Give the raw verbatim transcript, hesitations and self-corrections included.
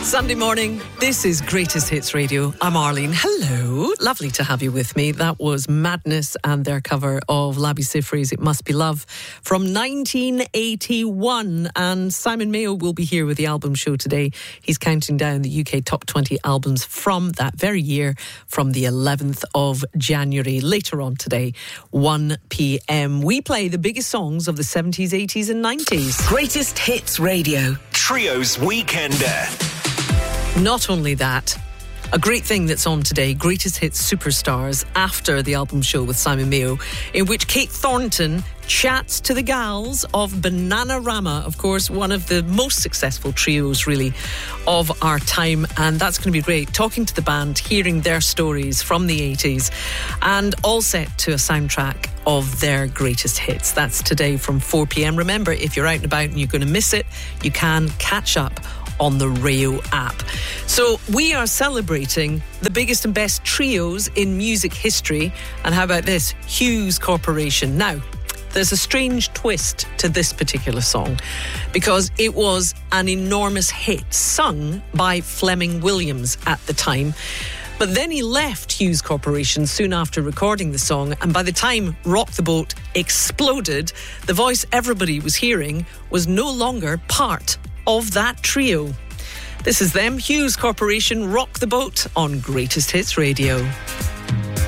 Sunday morning, this is Greatest Hits Radio. I'm Arlene. Hello. Lovely to have you with me. That was Madness and their cover of Labi Siffre's It Must Be Love from nineteen eighty-one. And Simon Mayo will be here with the album show today. He's counting down the U K top twenty albums from that very year, from the eleventh of January. Later on today, one p.m. We play the biggest songs of the seventies, eighties and nineties. Greatest Hits Radio. Trio's Weekender. Not only that, a great thing that's on today, Greatest Hits Superstars, after the album show with Simon Mayo, in which Kate Thornton chats to the gals of Bananarama, of course, one of the most successful trios, really, of our time. And that's going to be great, talking to the band, hearing their stories from the eighties, and all set to a soundtrack of their greatest hits. That's today from four p.m. Remember, if you're out and about and you're going to miss it, you can catch up on the Rayo app. So we are celebrating the biggest and best trios in music history. And how about this? Hughes Corporation. Now, there's a strange twist to this particular song because it was an enormous hit sung by Fleming Williams at the time. But then he left Hughes Corporation soon after recording the song, and by the time Rock the Boat exploded, the voice everybody was hearing was no longer part of that trio. This is them, Hughes Corporation, Rock the Boat on Greatest Hits Radio.